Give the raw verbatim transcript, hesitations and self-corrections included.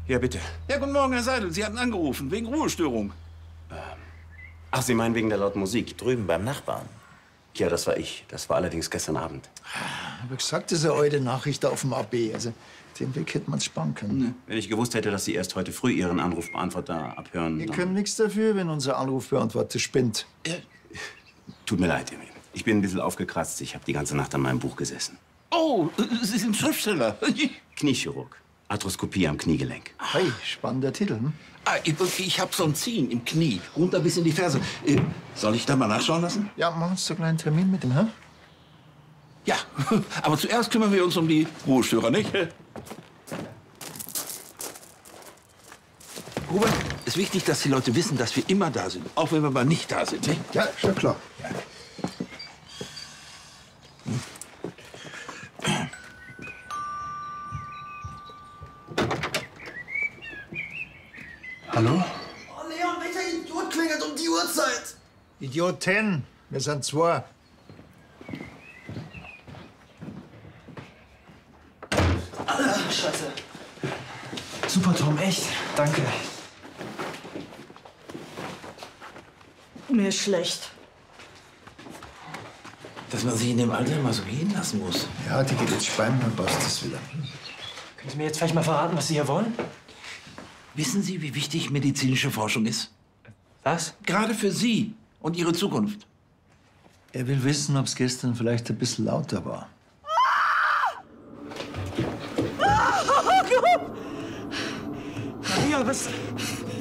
Ja, bitte. Ja, guten Morgen, Herr Seidel. Sie hatten angerufen, wegen Ruhestörung. Ähm. Ach, Sie meinen wegen der lauten Musik drüben beim Nachbarn? Ja, das war ich. Das war allerdings gestern Abend. Ich hab gesagt, das ist eine alte Nachricht auf dem A B. Also, den Weg hätte man sparen können. Nee. Wenn ich gewusst hätte, dass Sie erst heute früh Ihren Anrufbeantworter abhören. Wir dann... können nichts dafür, wenn unser Anrufbeantworter spinnt. Ja. Tut mir leid, Emil. Ich bin ein bisschen aufgekratzt. Ich habe die ganze Nacht an meinem Buch gesessen. Oh, Sie sind Schriftsteller. Kniechirurg. Arthroskopie am Kniegelenk. Hey, spannender Titel, hm? Ah, ich, ich habe so ein Ziehen im Knie, runter bis in die Ferse. Äh, Soll ich da mal nachschauen lassen? Ja, machen Sie doch gleich einen Termin mit ihm, hä? Ja, aber zuerst kümmern wir uns um die Ruhestörer, nicht? Robert, es ist wichtig, dass die Leute wissen, dass wir immer da sind, auch wenn wir mal nicht da sind, nicht? Ja, schon klar. Ja. Hallo? Oh, Leon, welcher Idiot klingelt um die Uhrzeit? Idioten, wir sind zwei. Ah, Scheiße. Super, Tom, echt. Danke. Mir ist schlecht. Dass man sich in dem Alter mal so gehen lassen muss. Ja, die geht jetzt speien, dann passt das wieder. Können Sie mir jetzt vielleicht mal verraten, was Sie hier wollen? Wissen Sie, wie wichtig medizinische Forschung ist? Was? Gerade für Sie und Ihre Zukunft. Er will wissen, ob es gestern vielleicht ein bisschen lauter war. Maria, was...